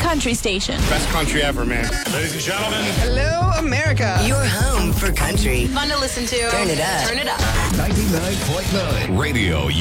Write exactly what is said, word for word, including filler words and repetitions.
country station. Best country ever, man. Ladies and gentlemen. Hello, America. Your home for country. Fun to listen to. Turn it up. Turn it up. ninety-nine point nine Radio